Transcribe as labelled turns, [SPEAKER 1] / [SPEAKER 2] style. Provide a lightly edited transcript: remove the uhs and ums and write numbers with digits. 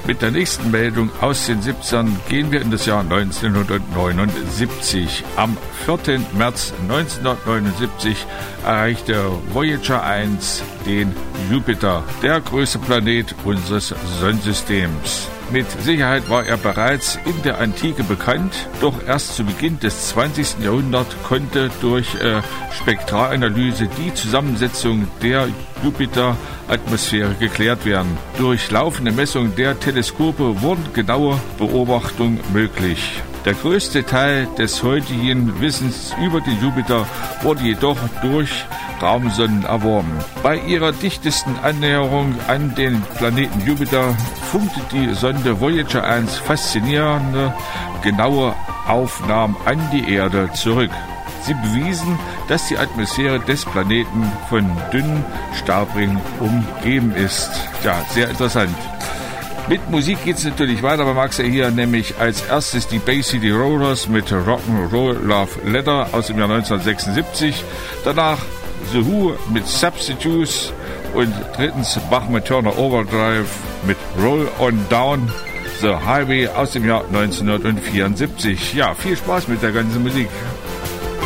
[SPEAKER 1] Mit der nächsten Meldung aus den 70ern gehen wir in das Jahr 1979. Am 4. März 1979 erreichte Voyager 1 den Jupiter, der größte Planet unseres Sonnensystems. Mit Sicherheit war er bereits in der Antike bekannt, doch erst zu Beginn des 20. Jahrhunderts konnte durch Spektralanalyse die Zusammensetzung der Jupiter-Atmosphäre geklärt werden. Durch laufende Messungen der Teleskope wurden genaue Beobachtungen möglich. Der größte Teil des heutigen Wissens über den Jupiter wurde jedoch durch Raumsonden erworben. Bei ihrer dichtesten Annäherung an den Planeten Jupiter funkte die Sonde Voyager 1 faszinierende, genaue Aufnahmen an die Erde zurück. Sie bewiesen, dass die Atmosphäre des Planeten von dünnen Staubringen umgeben ist. Ja, sehr interessant. Mit Musik geht es natürlich weiter bei Max hier, nämlich als erstes die Bay City Rollers mit Rock'n'Roll Love Letter aus dem Jahr 1976. Danach The Who mit Substitutes und drittens Bachman Turner Overdrive mit Roll On Down the Highway aus dem Jahr 1974. Ja, viel Spaß mit der ganzen Musik.